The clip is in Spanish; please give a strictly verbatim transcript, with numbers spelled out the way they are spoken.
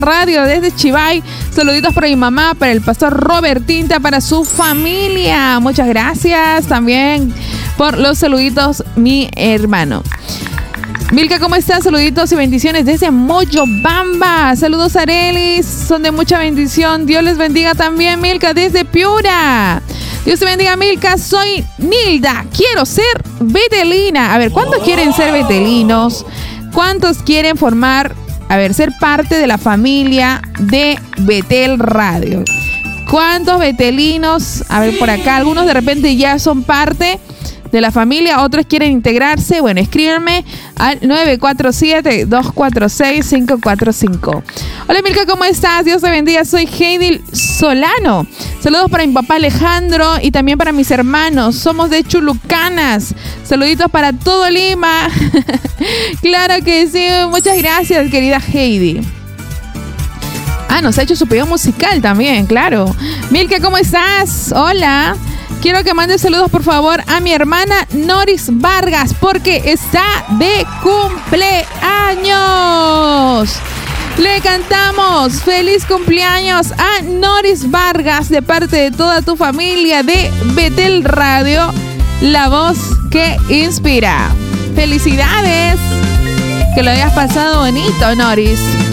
Radio desde Chivay. Saluditos para mi mamá, para el pastor Robert Tinta, para su familia. Muchas gracias también por los saluditos, mi hermano. Milka, ¿cómo estás? Saluditos y bendiciones desde Moyobamba. Saludos, Arelis, son de mucha bendición. Dios les bendiga también, Milka, desde Piura. Dios te bendiga, Milka. Soy Nilda. Quiero ser betelina. A ver, ¿cuántos quieren ser betelinos? ¿Cuántos quieren formar, a ver, ser parte de la familia de Betel Radio? ¿Cuántos betelinos? A ver, por acá, algunos de repente ya son parte de la familia, otros quieren integrarse. Bueno, escríbanme al nueve cuatro siete, dos cuatro seis, cinco cuatro cinco. Hola, Milka, ¿cómo estás? Dios te bendiga. Soy Heidi Solano. Saludos para mi papá Alejandro y también para mis hermanos. Somos de Chulucanas. Saluditos para todo Lima. Claro que sí. Muchas gracias, querida Heidi. Ah, nos ha hecho su pedido musical también, claro. Milka, ¿cómo estás? Hola. Quiero que mandes saludos, por favor, a mi hermana Noris Vargas, porque está de cumpleaños. Le cantamos feliz cumpleaños a Noris Vargas de parte de toda tu familia de Betel Radio, la voz que inspira. ¡Felicidades! Que lo hayas pasado bonito, Noris.